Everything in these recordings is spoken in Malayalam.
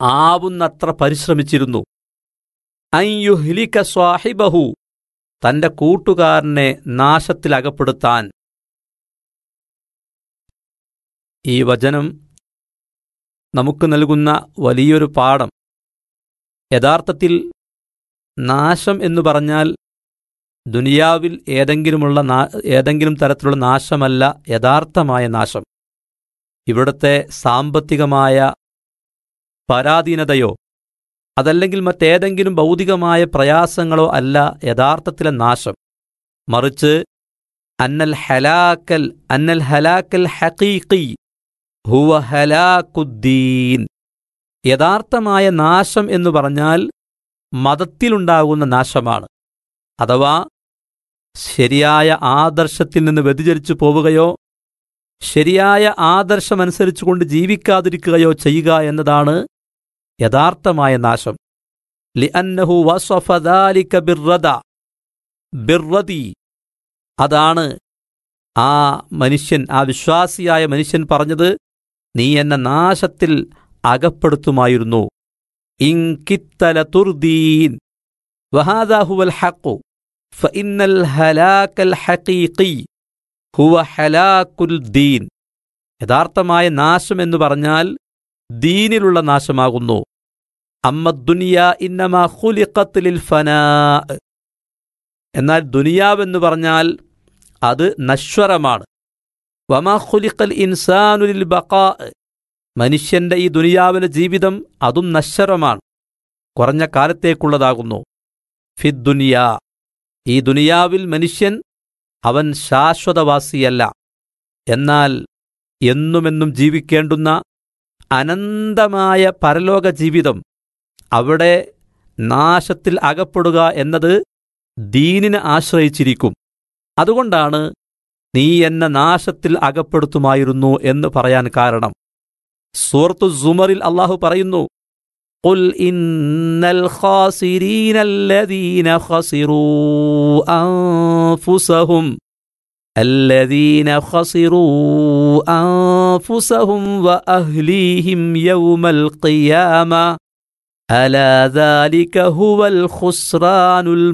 ആവുന്നത്ര പരിശ്രമിച്ചിരുന്നു. അൻ യുഹ്ലിക സ്വാഹിബഹു, തന്റെ കൂട്ടുകാരനെ നാശത്തിലകപ്പെടുത്താൻ. ഈ വചനം നമുക്ക് നൽകുന്ന വലിയൊരു പാഠം, യഥാർത്ഥത്തിൽ നാശം എന്നു പറഞ്ഞാൽ ദുനിയാവിൽ ഏതെങ്കിലും തരത്തിലുള്ള നാശമല്ല യഥാർത്ഥമായ നാശം. ഇവിടുത്തെ സാമ്പത്തികമായ പരാധീനതയോ അതല്ലെങ്കിൽ മറ്റേതെങ്കിലും ഭൗതികമായ പ്രയാസങ്ങളോ അല്ല യഥാർത്ഥത്തിലെ നാശം. മറിച്ച് അന്നൽ ഹലാക്കൽ ഹഖീഖി ഹുവ ഹലാക്കുദ്ദീൻ. യഥാർത്ഥമായ നാശം എന്നു പറഞ്ഞാൽ മതത്തിലുണ്ടാകുന്ന നാശമാണ്. അഥവാ ശരിയായ ആദർശത്തിൽ നിന്ന് വ്യതിചലിച്ചു പോവുകയോ ശരിയായ ആദർശമനുസരിച്ചുകൊണ്ട് ജീവിക്കാതിരിക്കുകയോ ചെയ്യുക എന്നതാണ് യഥാർത്ഥമായ നാശം. ലിഅന്നഹു വസഫ ദാലിക ബിർറദി. അതാണ് ആ മനുഷ്യൻ, ആ വിശ്വാസിയായ മനുഷ്യൻ പറഞ്ഞത്, നീ എന്നെ നാശത്തിൽ അകപ്പെടുത്തുമായിരുന്നു. ഇൻ കിത്ത ലതുർദീൻ വഹാദാ ഹുവൽ ഹഖ് ഫഇന്നൽ ഹലാക്കൽ ഹഖീഖി ഹുവ ഹലാക്കുൽ ദീൻ. യഥാർത്ഥമായ നാശം എന്ന് പറഞ്ഞാൽ ദീനിലുള്ള നാശമാകുന്നു. അമ്മദ്ദുനിയ ഇന്നമാ ഖുലിഖത് ലിൽ ഫനാ. എന്നാൽ ദുനിയാവെന്ന് പറഞ്ഞാൽ അത് നശ്വരമാണ്. വമാ ഖുലിഖൽ ഇൻസാനു ലിൽ ബഖാ. മനുഷ്യന്റെ ഈ ദുനിയാവിലെ ജീവിതം അതും നശ്വരമാണ്, കുറഞ്ഞ കാലത്തേക്കുള്ളതാകുന്നു. ഫിദ്ദുനിയ, ഈ ദുനിയാവിൽ മനുഷ്യൻ അവൻ ശാശ്വതവാസിയല്ല. എന്നാൽ എന്നുമെന്നും ജീവിക്കേണ്ടുന്ന അനന്തമായ പരലോക ജീവിതം, അവിടെ നാശത്തിൽ അകപ്പെടുക എന്നത് ദീനിനെ ആശ്രയിച്ചിരിക്കും. അതുകൊണ്ടാണ് നീ എന്നെ നാശത്തിൽ അകപ്പെടുത്തുമായിരുന്നു എന്ന് പറയാൻ കാരണം. സൂറത്തു സുമറിൽ അല്ലാഹു പറയുന്നു, ഖുൽ ഇന്നൽ ഖാസിരീന അല്ലദീന ഖസിറൂ അൻഫുസഹും വഅഹ്ലീഹിം യൗമൽ ഖിയാമ അലാ ദാലിക ഹുവൽ ഖുസ്റാനുൽ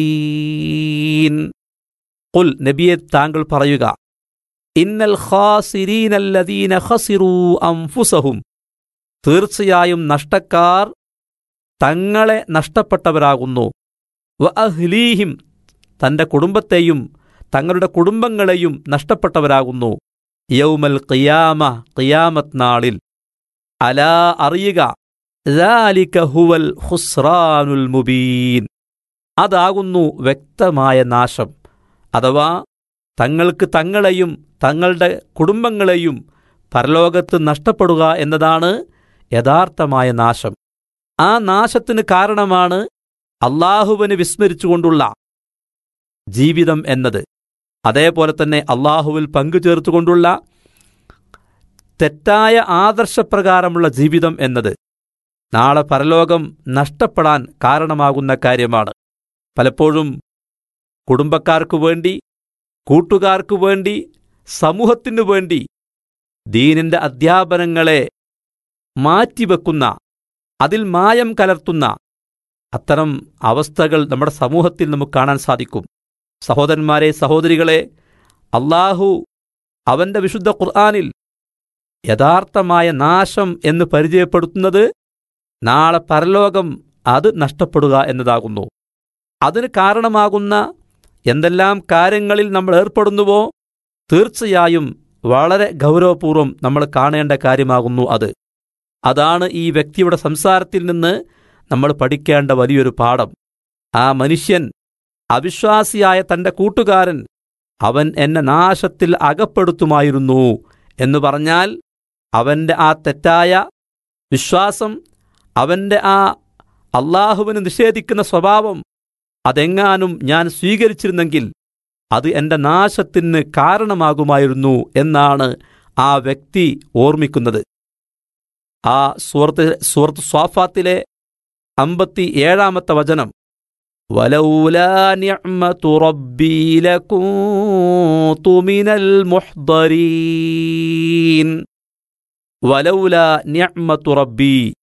മുബീൻ. ഖുൽ, നബിയെ താങ്കൾ പറയുക, ഇന്നൽ ഖാസിരീന അല്ലദീന ഖസിറൂ അൻഫുസഹും, തീർച്ചയായും നഷ്ടക്കാർ തങ്ങളെ നഷ്ടപ്പെട്ടവരാകുന്നു. വഅഹ്ലീഹിം, തന്റെ കുടുംബത്തെയും തങ്ങളുടെ കുടുംബങ്ങളെയും നഷ്ടപ്പെട്ടവരാകുന്നു. യൗമൽ ഖിയാമ, ഖിയാമത്ത് നാളിൽ. അലാ, അറിയുക, ദാലിക ഹുവൽ ഖുസ്റാനുൽ മുബീൻ, അതാകുന്നു വ്യക്തമായ നാശം. അഥവാ തങ്ങൾക്ക് തങ്ങളെയും തങ്ങളുടെ കുടുംബങ്ങളെയും പരലോകത്ത് നഷ്ടപ്പെടുക എന്നതാണ് യഥാർത്ഥമായ നാശം. ആ നാശത്തിന് കാരണമാണ് അള്ളാഹുവിനെ വിസ്മരിച്ചുകൊണ്ടുള്ള ജീവിതം എന്നത്. അതേപോലെ തന്നെ അള്ളാഹുവിൽ പങ്കുചേർത്തുകൊണ്ടുള്ള തെറ്റായ ആദർശപ്രകാരമുള്ള ജീവിതം എന്നത് നാളെ പരലോകം നഷ്ടപ്പെടാൻ കാരണമാകുന്ന കാര്യമാണ്. പലപ്പോഴും കുടുംബക്കാർക്കു വേണ്ടി, കൂട്ടുകാർക്കു വേണ്ടി, സമൂഹത്തിനു വേണ്ടി ദീനിന്റെ അധ്യാപനങ്ങളെ മാറ്റിവെക്കുന്ന, അതിൽ മായം കലർത്തുന്ന അത്തരം അവസ്ഥകൾ നമ്മുടെ സമൂഹത്തിൽ നമുക്ക് കാണാൻ സാധിക്കും. സഹോദരന്മാരെ, സഹോദരികളെ, അല്ലാഹു അവന്റെ വിശുദ്ധ ഖുർആനിൽ യഥാർത്ഥമായ നാശം എന്ന് പരിചയപ്പെടുത്തുന്നത് നാളെ പരലോകം അത് നഷ്ടപ്പെടുക എന്നതാകുന്നു. അതിന് കാരണമാകുന്ന എന്തെല്ലാം കാര്യങ്ങളിൽ നമ്മൾ ഏർപ്പെടുന്നുവോ തീർച്ചയായും വളരെ ഗൗരവപൂർവ്വം നമ്മൾ കാണേണ്ട കാര്യമാകുന്നു അത്. അതാണ് ഈ വ്യക്തിയുടെ സംസാരത്തിൽ നിന്ന് നമ്മൾ പഠിക്കേണ്ട വലിയൊരു പാഠം. ആ മനുഷ്യൻ, അവിശ്വാസിയായ തന്റെ കൂട്ടുകാരൻ, അവൻ എന്നെ നാശത്തിൽ അകപ്പെടുത്തുമായിരുന്നു എന്ന് പറഞ്ഞാൽ അവന്റെ ആ തെറ്റായ വിശ്വാസം, അവന്റെ ആ അള്ളാഹുവിനെ നിഷേധിക്കുന്ന സ്വഭാവം അതെങ്ങാനും ഞാൻ സ്വീകരിച്ചിരുന്നെങ്കിൽ അത് എൻ്റെ നാശത്തിന് കാരണമാകുമായിരുന്നു എന്നാണ് ആ വ്യക്തി ഓർമ്മിക്കുന്നത്. ആ സൂറത്ത് സ്വാഫാത്തിലെ 57-ാമത്തെ വചനം, വലൗലാ നിഅ്മതു റബ്ബീ ലകുന്തു മിനൽ മുഹ്ദരീൻ. വലൗലാ നിഅ്മതു റബ്ബീ,